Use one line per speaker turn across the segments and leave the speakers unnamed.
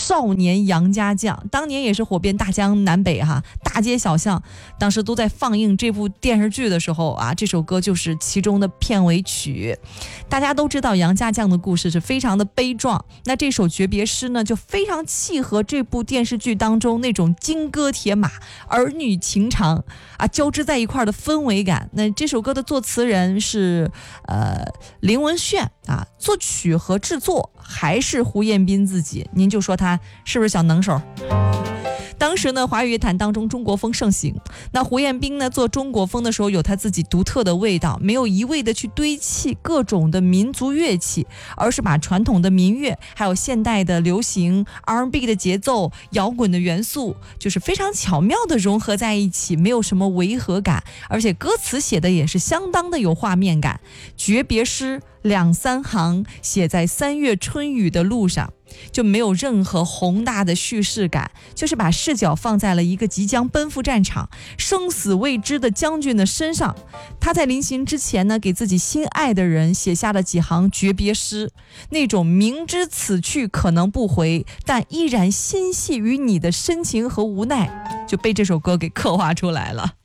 少年杨家将，当年也是火遍大江南北哈，大街小巷当时都在放映这部电视剧的时候啊，这首歌就是其中的片尾曲。大家都知道杨家将的故事是非常的悲壮，那这首诀别诗呢就非常契合这部电视剧当中那种金戈铁马、儿女情长啊交织在一块的氛围感。那这首歌的作词人是林文炫啊，作曲和制作还是胡彦斌自己，您就说他是不是小能手？当时呢，华语乐坛当中中国风盛行，那胡彦斌呢做中国风的时候有他自己独特的味道，没有一味的去堆砌各种的民族乐器，而是把传统的民乐还有现代的流行 R&B 的节奏、摇滚的元素，就是非常巧妙的融合在一起，没有什么违和感，而且歌词写的也是相当的有画面感。诀别诗2-3行写在3月春雨的路上，就没有任何宏大的叙事感，就是把视角放在了一个即将奔赴战场、生死未知的将军的身上。他在临行之前呢，给自己心爱的人写下了几行诀别诗，那种明知此去可能不回，但依然心系于你的深情和无奈，就被这首歌给刻画出来了。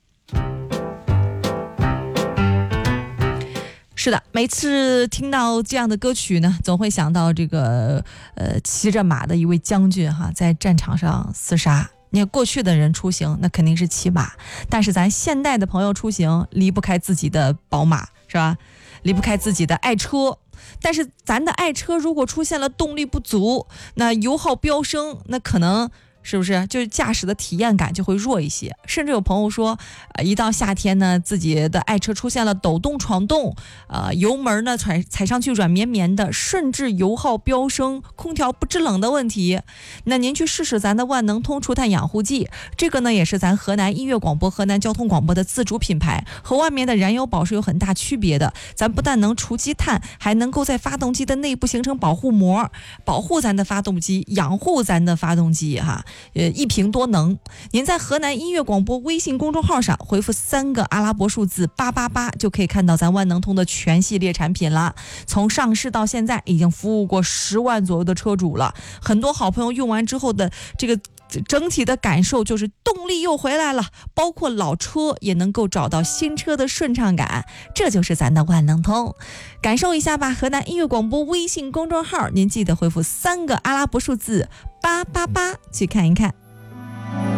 是的，每次听到这样的歌曲呢，总会想到这个骑着马的一位将军哈，在战场上厮杀。你看过去的人出行那肯定是骑马，但是咱现代的朋友出行离不开自己的宝马，是吧？离不开自己的爱车。但是咱的爱车如果出现了动力不足，那油耗飙升，那可能是不是就是驾驶的体验感就会弱一些？甚至有朋友说，一到夏天呢，自己的爱车出现了抖动闯动，油门呢踩上去软绵绵的，甚至油耗飙升、空调不制冷的问题。那您去试试咱的万能通除碳养护剂，这个呢也是咱河南音乐广播、河南交通广播的自主品牌，和外面的燃油宝是有很大区别的。咱不但能除积碳，还能够在发动机的内部形成保护膜，保护咱的发动机，养护咱的发动机哈。一瓶多能。您在河南音乐广播微信公众号上回复3个阿拉伯数字888，就可以看到咱万能通的全系列产品了。从上市到现在已经服务过10万左右的车主了，很多好朋友用完之后的这个整体的感受就是动力又回来了，包括老车也能够找到新车的顺畅感，这就是咱的万能通。感受一下吧，河南音乐广播微信公众号，您记得回复3个阿拉伯数字888去看一看。